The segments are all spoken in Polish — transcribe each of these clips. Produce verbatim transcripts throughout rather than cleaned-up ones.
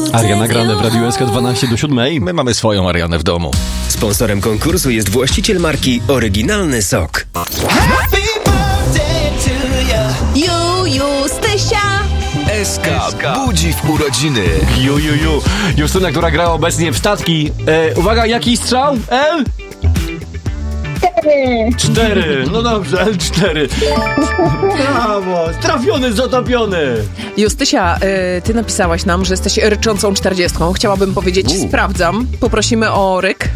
Ariana Grande w Radiu S K dwanaście do siódmej. My mamy swoją Arianę w domu. Sponsorem konkursu jest właściciel marki Oryginalny Sok. Happy birthday to you. Ju, Justysia! S K budzi w urodziny. Ju, ju, ju. Justyna, która gra obecnie w statki. E, uwaga, jaki strzał? L? Cztery. Cztery. No dobrze, L cztery. Brawo. Trafiony, zatopiony. Justysia, y, ty napisałaś nam, że jesteś ryczącą czterdziestką. Chciałabym powiedzieć, U. sprawdzam. Poprosimy o ryk.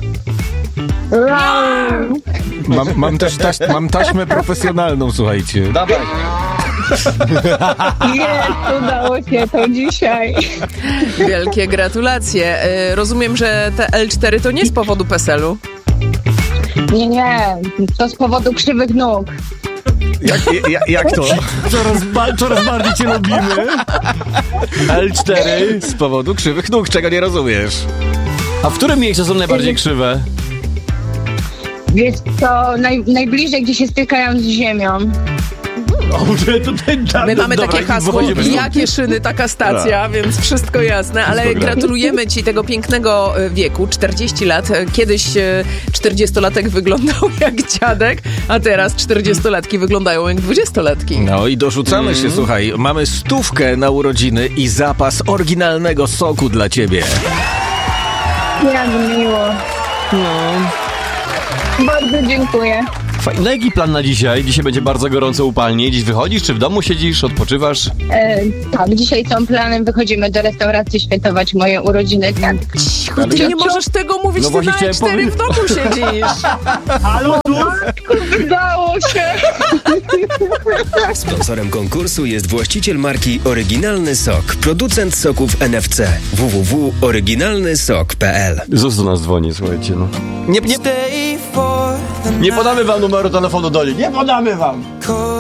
Mam, mam też taś, mam taśmę profesjonalną, słuchajcie. Dawaj. Jest, udało się to dzisiaj. Wielkie gratulacje. Y, rozumiem, że te L cztery to nie z powodu peselu. Nie, nie, to z powodu krzywych nóg. Jak, jak, jak to? Coraz, ba- coraz bardziej cię lubimy. L cztery. Z powodu krzywych nóg, czego nie rozumiesz. A w którym miejscu są najbardziej krzywe? Wiesz co, naj, najbliżej, gdzie się stykają z ziemią. O, że tutaj, da, My mamy dobra, takie hasło, wychodzimy stąd. jakie szyny, taka stacja, więc wszystko jasne, ale Wszystko gra. gratulujemy ci tego pięknego e, wieku, czterdzieści lat. Kiedyś e, czterdziestolatek wyglądał jak dziadek, a teraz czterdziestolatki wyglądają jak dwudziestolatki. No i dorzucamy się, słuchaj, mamy stówkę na urodziny i zapas oryginalnego soku dla ciebie. Jak miło. No. Bardzo dziękuję. Fajny. Jaki plan na dzisiaj? Dzisiaj będzie bardzo gorąco, upalnie. Dziś wychodzisz, czy w domu siedzisz, odpoczywasz? E, tak, dzisiaj są planem, wychodzimy do restauracji świętować moje urodziny. Tak. Cicho, ty nie możesz tego mówić, No ty właśnie na chciałem L cztery w domu siedzisz. Halo, tu? Udało się. Sponsorem konkursu jest właściciel marki Oryginalny Sok, producent soków N F C. w w w kropka oryginalny sok kropka p l. Zus do nas dzwoni, słuchajcie, no. Nie, nie, Stay for the nie podamy wam numeru telefonu do niej. Nie podamy wam! night.